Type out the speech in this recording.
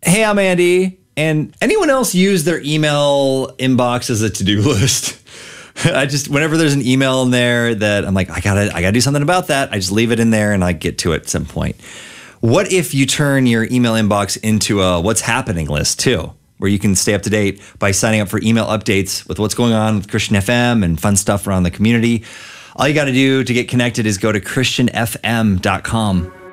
Hey, I'm Andy. And anyone else use their email inbox as a to-do list? Whenever there's an email in there that I'm like, I gotta do something about that, I just leave it in there and I get to it at some point. What if you turn your email inbox into a what's happening list too, where you can stay up to date by signing up for email updates with what's going on with Christian FM and fun stuff around the community? All you got to do to get connected is go to christianfm.com.